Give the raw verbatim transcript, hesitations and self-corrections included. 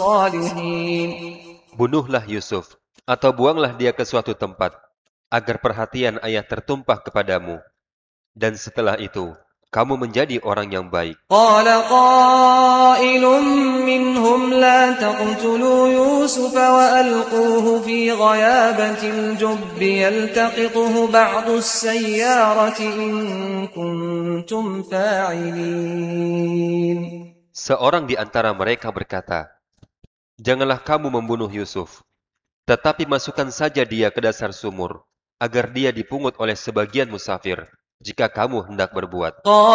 الصالحين. Bunuhlah Yusuf, atau buanglah dia ke suatu tempat, agar perhatian ayah tertumpah kepadamu. Dan setelah itu, kamu menjadi orang yang baik. قال قائل منهم لا تقتلوا يوسف وألقوه في غيابة الجب يلتقطه بعض السيارة إن كنتم فاعلين. Seorang di antara mereka berkata, "Janganlah kamu membunuh Yusuf, tetapi masukkan saja dia ke dasar sumur, agar dia dipungut oleh sebagian musafir, jika kamu hendak berbuat."